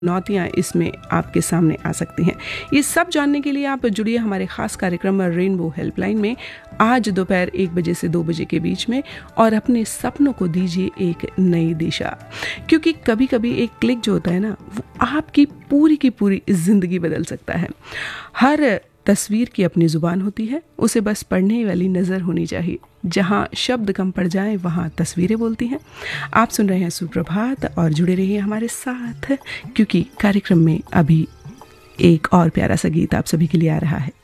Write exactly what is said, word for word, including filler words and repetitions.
चुनौतियाँ इसमें आपके सामने आ सकती हैं। ये सब जानने के लिए आप जुड़िए हमारे खास कार्यक्रम रेनबो हेल्पलाइन में आज दोपहर एक बजे से दो बजे के बीच में, और अपने सपनों को दीजिए एक नई दिशा, क्योंकि कभी कभी एक क्लिक जो होता है ना, वो आपकी पूरी की पूरी जिंदगी बदल सकता है। हर तस्वीर की अपनी जुबान होती है, उसे बस पढ़ने वाली नज़र होनी चाहिए। जहाँ शब्द कम पड़ जाएं वहाँ तस्वीरें बोलती हैं। आप सुन रहे हैं सुप्रभात और जुड़े रहिए हमारे साथ, क्योंकि कार्यक्रम में अभी एक और प्यारा सा गीत आप सभी के लिए आ रहा है।